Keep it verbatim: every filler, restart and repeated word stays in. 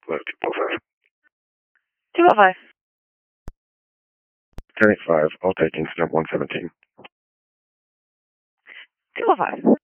Hello, two oh five. two oh five. ten eighty-five, I'll take incident one seventeen. two oh five.